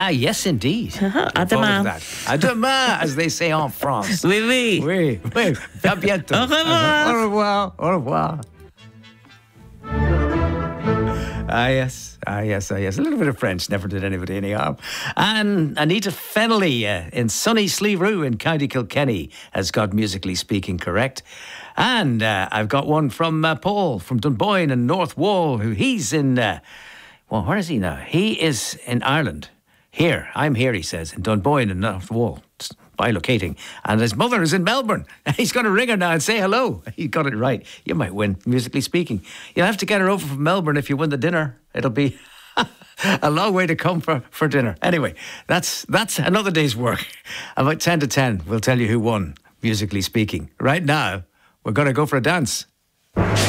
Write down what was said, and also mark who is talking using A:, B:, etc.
A: Ah, yes, indeed.
B: À demain.
A: À demain, as they say en France.
B: Oui, oui.
A: Oui, oui. À bientôt.
B: Au revoir.
A: Au revoir. Au revoir. Ah, yes. Ah, yes. Ah, yes. A little bit of French never did anybody any harm. And Anita Fennelly in sunny Slieve in County Kilkenny has got Musically Speaking correct. And I've got one from Paul from Dunboyne and North Wall, who he's in... well, where is he now? He is in Ireland. Here. I'm here, he says, in Dunboyne and North Wall. Bilocating, and his mother is in Melbourne. He's going to ring her now and say hello. He got it right. You might win, Musically Speaking. You'll have to get her over from Melbourne if you win the dinner. It'll be a long way to come for dinner. Anyway, that's another day's work. About 10 to 10, we'll tell you who won, Musically Speaking. Right now, we're going to go for a dance.